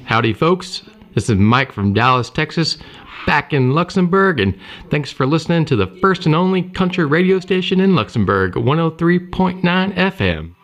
Howdy, folks. This is Mike from Dallas, Texas, back in Luxembourg, and thanks for listening to the first and only country radio station in Luxembourg, 103.9 FM.